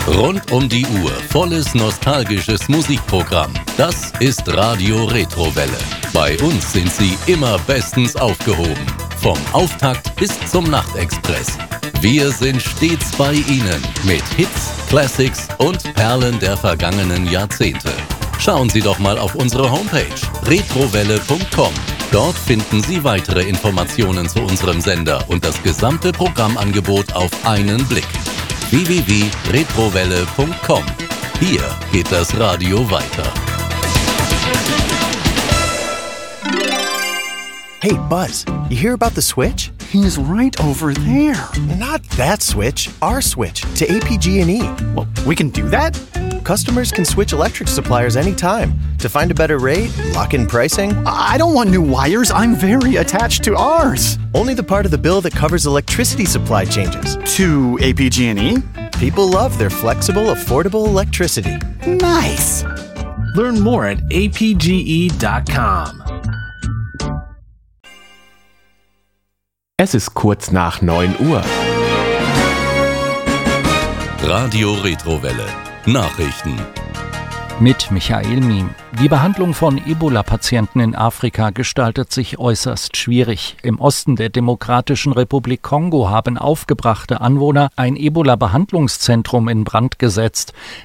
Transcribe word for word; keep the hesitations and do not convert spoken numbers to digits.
Rund um die Uhr volles nostalgisches Musikprogramm. Das ist Radio Retrowelle. Bei uns sind Sie immer bestens aufgehoben. Vom Auftakt bis zum Nachtexpress. Wir sind stets bei Ihnen mit Hits, Classics und Perlen der vergangenen Jahrzehnte. Schauen Sie doch mal auf unsere Homepage retrowelle punkt com. Dort finden Sie weitere Informationen zu unserem Sender und das gesamte Programmangebot auf einen Blick. w w w punkt retrowelle punkt com. Hier geht das Radio weiter. Hey, Buzz, you hear about the switch? He's right over there. Not that switch, our switch to A P G and E. Well, we can do that? Customers can switch electric suppliers anytime to find a better rate, lock in pricing. I don't want new wires. I'm very attached to ours. Only the part of the bill that covers electricity supply changes. To A P G and E? People love their flexible, affordable electricity. Nice. Learn more at a p g e dot com. Es ist kurz nach neun Uhr. Radio Retrowelle. Nachrichten. Mit Michael Mien. Die Behandlung von Ebola-Patienten in Afrika gestaltet sich äußerst schwierig. Im Osten der Demokratischen Republik Kongo haben aufgebrachte Anwohner ein Ebola-Behandlungszentrum in Brand gesetzt.